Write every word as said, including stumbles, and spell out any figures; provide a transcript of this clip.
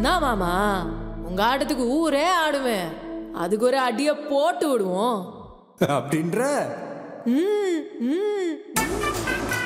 தான் மாமா, உங்க ஆட்டத்துக்கு ஊரே ஆடுவேன். அதுக்கு ஒரு அடிய போட்டு விடுவோம் அப்படின்ற ம் ம்